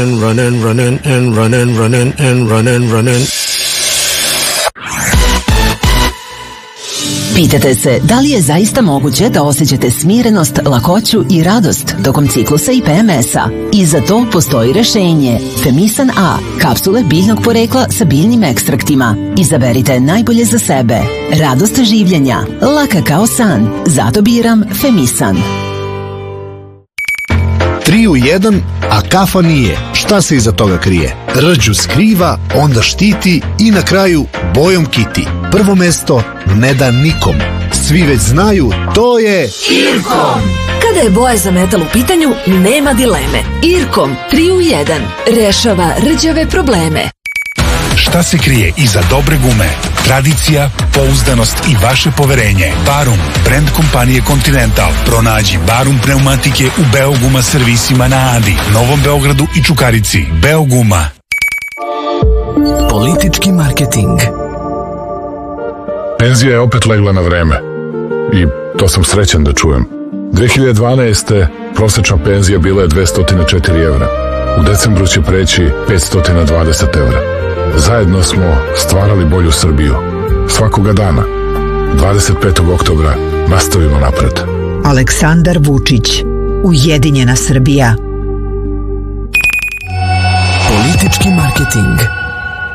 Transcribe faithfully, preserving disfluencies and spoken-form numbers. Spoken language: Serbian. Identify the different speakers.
Speaker 1: And running, running, and running, running, and running, running.
Speaker 2: Pitate se da li je zaista moguće da osjećate smirenost, lakoću i radost tokom ciklusa i P M S-a? I za to postoji rešenje. Femisan A, kapsule biljnog porekla sa biljnim ekstraktima. Izaberite najbolje za sebe. Radost življenja, laka kao san. Zato biram Femisan.
Speaker 3: Tri u jedan, a kafa nije. Šta se iza toga krije? Rđu skriva, onda štiti i na kraju bojom kiti. Prvo mesto ne da nikom. Svi već znaju, to je Irkom.
Speaker 4: Kada je boja za metal u pitanju, nema dileme. Irkom tri u jedan rešava rđave probleme.
Speaker 5: Šta se krije iza dobre gume? Tradicija, pouzdanost i vaše poverenje. Barum, brand kompanije Continental. Pronađi Barum pneumatike u Beoguma servisima na Adi, Novom Beogradu i Čukarici. Beoguma.
Speaker 6: Politički marketing.
Speaker 7: Penzija je opet legla na vreme i to sam srećan da čujem. dve hiljade dvanaeste. prosečna penzija bila je dvesta četiri evra. U decembru će preći petsto dvadeset evra. Zajedno smo stvarali bolju Srbiju. Svakoga dana, dvadeset petog oktobra, nastavimo napred.
Speaker 8: Aleksandar Vučić, Ujedinjena Srbija.
Speaker 6: Politički marketing.